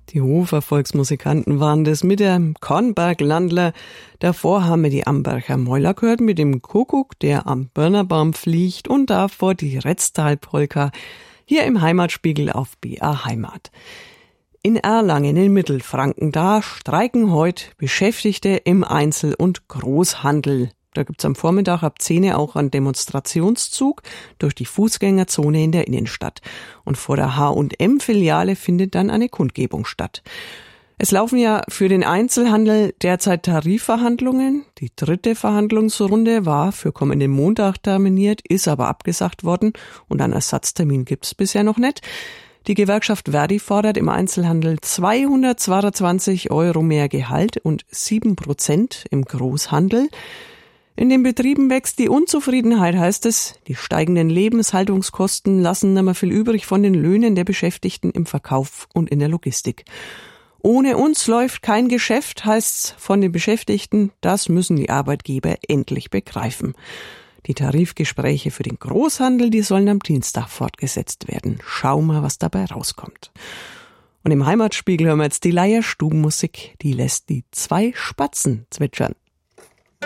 Die Hofer Volksmusikanten waren das mit dem Kornberglandler. Davor haben wir die Amberger Mäuler gehört mit dem Kuckuck, der am Birnerbaum fliegt, und davor die Retztal-Polka hier im Heimatspiegel auf BR Heimat. In Erlangen in Mittelfranken, da streiken heute Beschäftigte im Einzel- und Großhandel. Da gibt's am Vormittag ab 10 Uhr auch einen Demonstrationszug durch die Fußgängerzone in der Innenstadt. Und vor der H&M-Filiale findet dann eine Kundgebung statt. Es laufen ja für den Einzelhandel derzeit Tarifverhandlungen. Die 3. Verhandlungsrunde war für kommenden Montag terminiert, ist aber abgesagt worden und einen Ersatztermin gibt's bisher noch nicht. Die Gewerkschaft Verdi fordert im Einzelhandel 222 € mehr Gehalt und 7% im Großhandel. In den Betrieben wächst die Unzufriedenheit, heißt es. Die steigenden Lebenshaltungskosten lassen nicht mehr viel übrig von den Löhnen der Beschäftigten im Verkauf und in der Logistik. Ohne uns läuft kein Geschäft, heißt's von den Beschäftigten. Das müssen die Arbeitgeber endlich begreifen. Die Tarifgespräche für den Großhandel, die sollen am Dienstag fortgesetzt werden. Schauen wir, was dabei rauskommt. Und im Heimatspiegel hören wir jetzt die Leierstubenmusik. Die lässt die 2 Spatzen zwitschern.